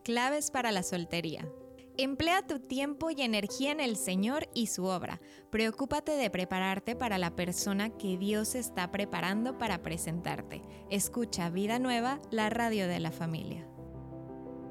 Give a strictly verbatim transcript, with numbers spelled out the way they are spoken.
Claves para la soltería. Emplea tu tiempo y energía en el Señor y su obra. Preocúpate de prepararte para la persona que Dios está preparando para presentarte. Escucha Vida Nueva, la radio de la familia.